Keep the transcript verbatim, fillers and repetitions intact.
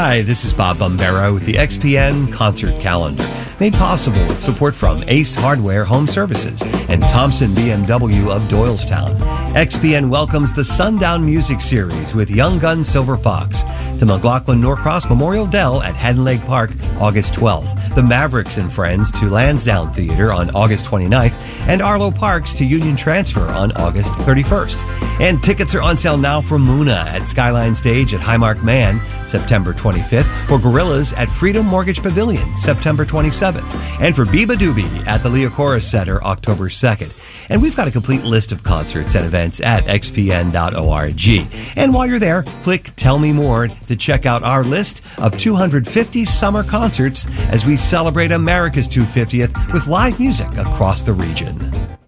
Hi, this is Bob Bombera with the X P N Concert Calendar, made possible with support from Ace Hardware Home Services and Thompson B M W of Doylestown. X P N welcomes the Sundown Music Series with Young Gun Silver Fox to McLaughlin Norcross Memorial Dell at Haddon Lake Park August twelfth, the Mavericks and Friends to Lansdowne Theater on August twenty-ninth, and Arlo Parks to Union Transfer on August thirty-first. And tickets are on sale now for Muna at Skyline Stage at Highmark Man September twenty-fifth, for Gorillas at Freedom Mortgage Pavilion September twenty-seventh, and for Biba Doobie at the Leocoris Center October second. And we've got a complete list of concerts and events at x p n dot org. And while you're there, click Tell Me More to check out our list of two hundred fifty summer concerts as we celebrate America's two hundred fiftieth with live music across the region.